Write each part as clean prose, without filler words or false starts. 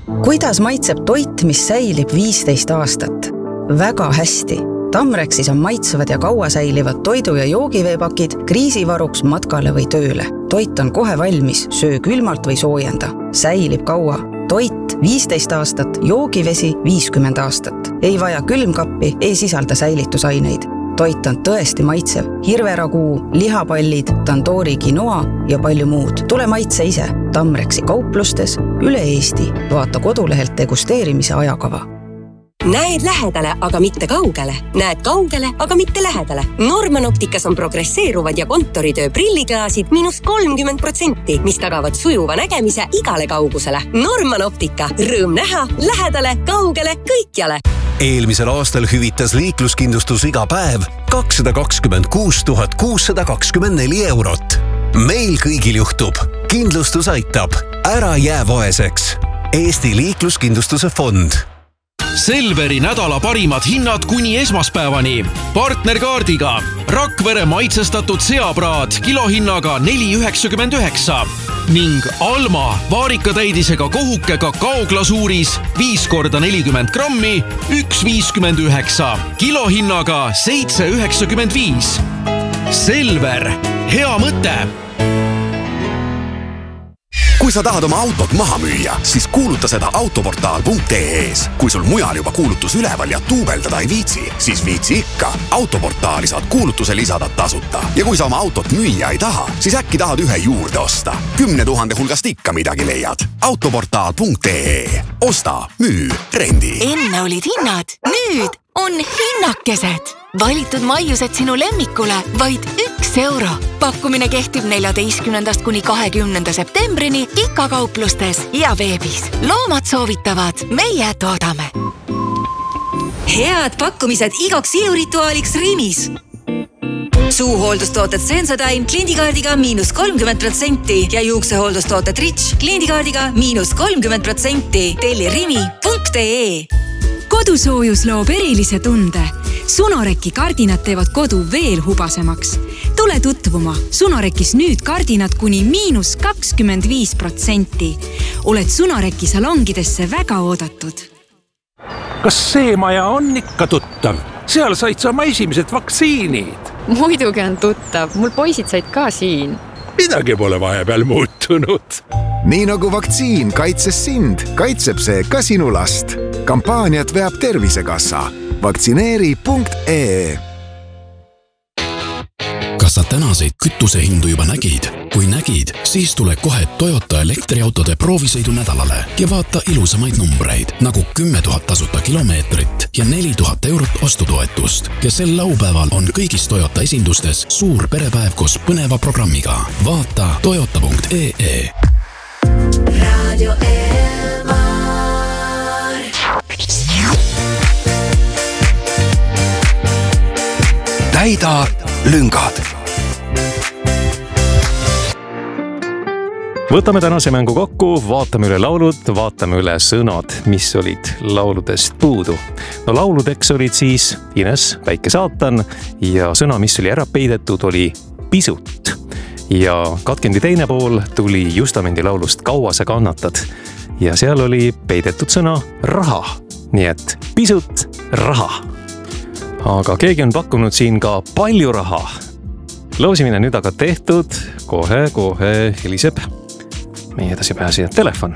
Kuidas maitseb toit, mis säilib 15 aastat? Väga hästi. Tamrexis on maitsevad ja kaua säilivad toidu- ja joogiveepakid kriisivaruks matkale või tööle. Toit on kohe valmis, söö külmalt või soojenda. Säilib kaua. Toit 15 aastat, joogivesi 50 aastat. Ei vaja külmkappi, ei sisalda säilitusaineid. Toit on tõesti maitsev. Hirveraguu, lihapallid, tandoori quinoa ja palju muud. Tule maitse ise. Tamrexi kauplustes üle Eesti. Vaata kodulehelt degusteerimise ajakava. Näed lähedale, aga mitte kaugele. Näed kaugele, aga mitte lähedale. Norman Opticas on progresseeruvad ja kontoritöö prilliklaasid -30%, mis tagavad sujuva nägemise igale kaugusele. Norman Optica. Rõõm näha, lähedale, kaugele, kõikjale. Eelmisel aastal hüvitas liikluskindlustus iga päev 226 624 eurot. Meil kõigil juhtub. Kindlustus aitab. Ära jää vaeseks. Eesti liikluskindlustuse fond. Selveri nädala parimad hinnad kuni esmaspäevani. Partnerkaardiga Rakvere maitsestatud seapraad kilohinnaga 4,99 ning Alma vaarikatäidisega kohuke kakaoglasuuris 5x40 grammi 1,59 kilohinnaga 7,95. Selver, hea mõte! Kui sa tahad oma autot maha müüa, siis kuuluta seda autoportaal.ee-s. Kui sul mujal juba kuulutus üleval ja tuubeldada ei viitsi, siis viitsi ikka. Autoportaali saad kuulutuse lisada tasuta. Ja kui sa oma autot müüa ei taha, siis äkki tahad ühe juurde osta. 10 000 hulgast ikka midagi leiad. Autoportaal.ee. Osta, müü, rendi. Enne olid hinnad, nüüd on hinnakesed. Valitud maiused sinu lemmikule vaid 1 euro. Pakkumine kehtib 14. kuni 20. septembrini Kika-kauplustes ja veebis. Loomad soovitavad, meie toodame. Head pakkumised igaks ilurituaaliks Rimis. Suuhooldustooted Sensodyne kliendikaardiga -30% ja juuksehooldustooted Rich kliendikaardiga -30%. Telli rimi.ee. Kodusoojus loob erilise tunde. Sunoreki kardinad teevad kodu veel hubasemaks. Tule tutvuma. Sunorekis nüüd kardinad kuni -25%. Oled Sunoreki salongidesse väga oodatud. Kas see maja on ikka tuttav? Seal said sa oma esimesed vaktsiinid. Muidugi on tuttav. Mul poisid said ka siin. Midagi pole vahepeal muutunud. Nii nagu vaktsiin kaitses sind, kaitseb see ka sinu last. Kampaaniat veab Tervisekassa. Vaktsineeri.ee. Kas sa tänaseid kütusehindu juba nägid? Kui nägid, siis tule kohe Toyota elektriautode proovisõidu nädalale ja vaata ilusamaid numbreid, nagu 10 000 tasuta kilomeetrit ja 4 000 eurot ostutoetust. Ja sel laupäeval on kõigis Toyota esindustes suur perepäev koos põneva programmiga. Vaata toyota.ee. Radio Elmar. Täida lüngad. Võtame tänase mängu kokku, vaatame üle laulud, vaatame üle sõnad, mis olid lauludest puudu. No lauludeks olid siis Ines, Väike saatan ja sõna, mis oli ära peidetud, oli pisut. Ja katkendi teine pool tuli Justamendi laulust Kaua sa kannatad ja seal oli peidetud sõna raha. Nii et pisut raha. Aga keegi on pakkunud siin ka palju raha. Loosimine nüüd aga tehtud, kohe heliseb meie edasipääsijad telefon.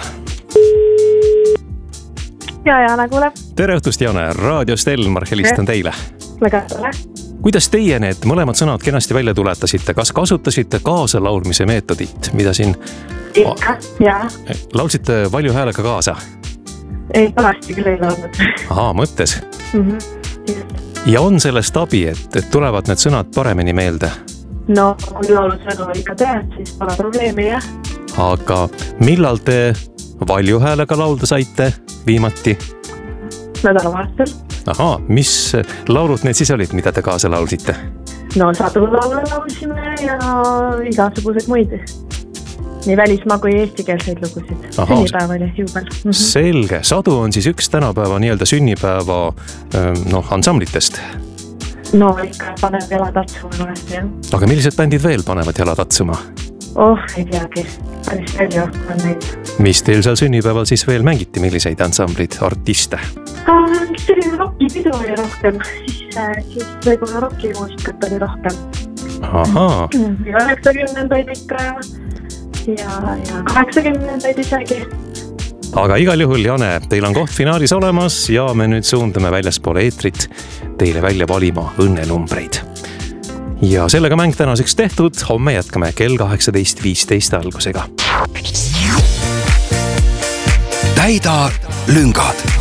Jana kuuleb. Tere õhtust, Jana. Raadiost Elmar, helistan teile. Väga tore. Kuidas teie need mõlemad sõnad kenasti välja tuletasite? Kas kasutasite kaasa laulmise meetodit, mida siin... Ikka, jaa. Laulsite valju häälega kaasa? Ei, tavaliselt küll ei laulnud. Ahaa, mõttes. Ja on sellest abi, et tulevad need sõnad paremini meelde? No, kui laulusõnu ikka tead, siis pole probleemi, jah. Aga millal te valju häälega laulda saite viimati? Nädalavahetusel. Ahaa, mis laulud need siis olid, mida te kaasa laulsite? No, Sadu laule laulsime ja igasugused muid. Nii välismaa kui eestikeelseid lugusid. Sünnipäev oli juubel. Selge. Sadu on siis üks tänapäeva nii-öelda sünnipäeva ansamblitest. No ikka paneb jala tatsuma vahest, jah. Aga millised bändid veel panevad jala tatsuma? ei teagi, päris palju on neid. Mis teil seal sünnipäeval siis veel mängiti, milliseid ansamblid, artiste? Selline rockipidu oli rohkem, siis võib-olla rockimuusikat oli rohkem. Ahaa. 90-ndaid ikka ja 80-ndaid isegi. Aga igal juhul, Jane, teil on koht finaalis olemas ja me nüüd suundume väljaspoole eetrit teile välja valima õnnenumbreid. Ja sellega mäng tänaseks tehtud, homme jätkame kell 18.15 algusega. Täida lüngad.